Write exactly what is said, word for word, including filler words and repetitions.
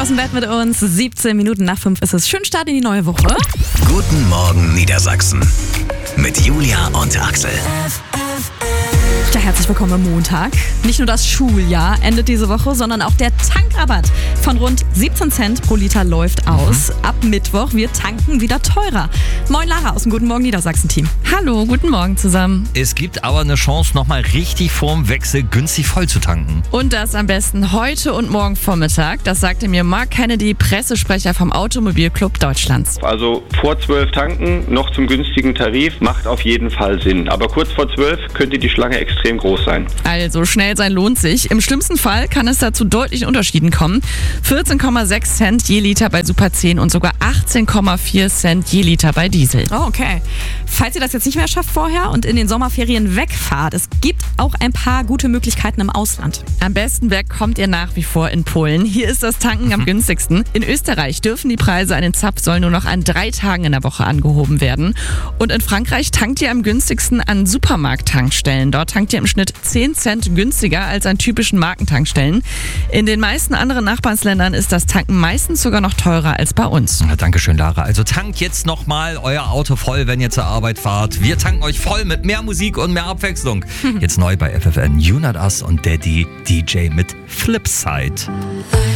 aus dem Bett mit uns. siebzehn Minuten nach fünf ist es. Schön Start in die neue Woche. Guten Morgen Niedersachsen mit Julia und Axel. Ja, herzlich willkommen am Montag. Nicht nur das Schuljahr endet diese Woche, sondern auch der Tankrabatt von rund siebzehn Cent pro Liter läuft aus. Mhm. Ab Mittwoch wird Tanken wieder teurer. Moin Lara aus dem Guten Morgen Niedersachsen-Team. Hallo, guten Morgen zusammen. Es gibt aber eine Chance, nochmal richtig vorm Wechsel günstig voll zu tanken. Und das am besten heute und morgen Vormittag. Das sagte mir Mark Kennedy, Pressesprecher vom Automobilclub Deutschlands. Also vor zwölf tanken, noch zum günstigen Tarif, macht auf jeden Fall Sinn. Aber kurz vor zwölf könnte die Schlange extrem groß sein. Also schnell sein lohnt sich. Im schlimmsten Fall kann es da zu deutlichen Unterschieden kommen. vierzehn Komma sechs Cent je Liter bei Super zehn und sogar achtzehn Komma vier Cent je Liter bei Diesel. Oh, okay. Falls ihr das jetzt nicht mehr schafft vorher und in den Sommerferien wegfahrt, es gibt auch ein paar gute Möglichkeiten im Ausland. Am besten weg kommt ihr nach wie vor in Polen. Hier ist das Tanken am günstigsten. In Österreich dürfen die Preise an den Zapfsäulen nur noch an drei Tagen in der Woche angehoben werden. Und in Frankreich tankt ihr am günstigsten an Supermarkttankstellen. Dort tankt ihr im Schnitt zehn Cent günstiger als an typischen Markentankstellen. In den meisten anderen Nachbarländern ist das Tanken meistens sogar noch teurer als bei uns. Ja, Dankeschön, Lara. Also tankt jetzt nochmal euer Auto voll, wenn ihr zur Arbeit fahrt. Wir tanken euch voll mit mehr Musik und mehr Abwechslung. Jetzt neu bei F F N, You Not Us und Daddy D J mit Flipside.